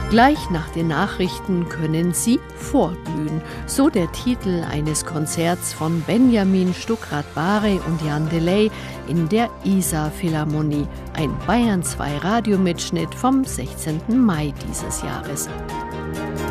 Gleich nach den Nachrichten können Sie vorglühen. So der Titel eines Konzerts von Benjamin Stuckrad-Barre und Jan Delay in der Isar Philharmonie. Ein Bayern 2 Radiomitschnitt vom 16. Mai dieses Jahres.